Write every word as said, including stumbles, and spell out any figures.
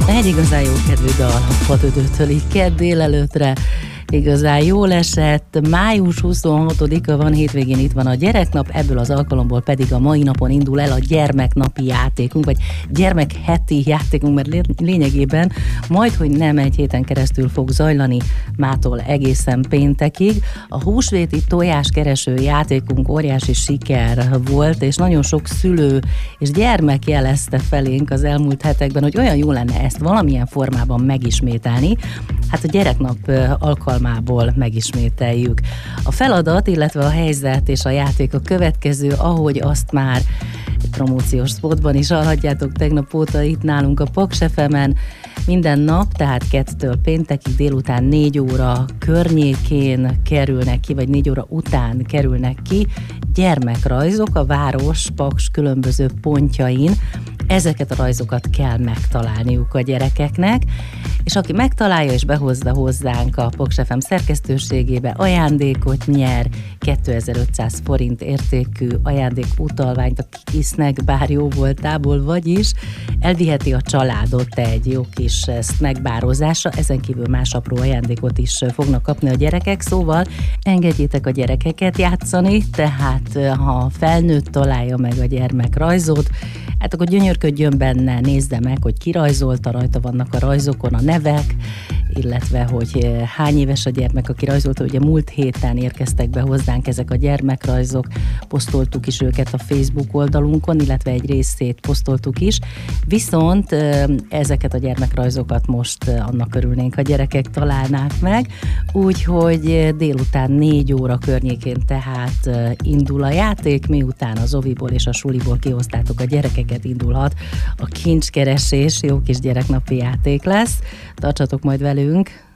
Egy igazán jó kedvű dal a Fatüdőtől így kedd délelőtre. Igazán jól esett. május huszonhatodika van, hétvégén itt van a gyereknap, ebből az alkalomból pedig a mai napon indul el a gyermeknapi játékunk, vagy gyermekheti játékunk, mert lényegében majdhogy nem egy héten keresztül fog zajlani, mától egészen péntekig. A húsvéti tojáskereső játékunk óriási siker volt, és nagyon sok szülő és gyermek jelezte felénk az elmúlt hetekben, hogy olyan jó lenne ezt valamilyen formában megismételni. Hát a gyereknap alkalmából megismételjük. A feladat, illetve a helyzet és a játék a következő, ahogy azt már egy promóciós spotban is hallhatjátok tegnap óta itt nálunk a Paks ef emen. Minden nap, tehát kettőtől péntekig délután négy óra környékén kerülnek ki, vagy négy óra után kerülnek ki gyermekrajzok a város Paks különböző pontjain. Ezeket a rajzokat kell megtalálniuk a gyerekeknek, és aki megtalálja és behozza hozzánk a Paks ef em szerkesztőségébe, ajándékot nyer, kétezer-ötszáz forint értékű ajándékutalványt a Kisznek bár jó voltából, vagyis elviheti a családot egy jó kis snackbározásra, ezen kívül más apró ajándékot is fognak kapni a gyerekek, szóval engedjétek a gyerekeket játszani, tehát ha felnőtt találja meg a gyermek rajzot, hát akkor gyönyörködjön benne, nézze meg, hogy ki rajzolta, rajta vannak a rajzokon a nevek, illetve hogy hány éves a gyermek, aki rajzolta. Ugye múlt héten érkeztek be hozzánk ezek a gyermekrajzok, posztoltuk is őket a Facebook oldalunkon, illetve egy részét posztoltuk is, viszont ezeket a gyermekrajzokat most annak örülnénk, a gyerekek találnák meg, úgyhogy délután négy óra környékén tehát indul a játék, miután az oviból és a suliból kihoztátok a gyerekeket, indulhat a kincskeresés, jó kis gyereknapi játék lesz. Tartsatok majd velünk!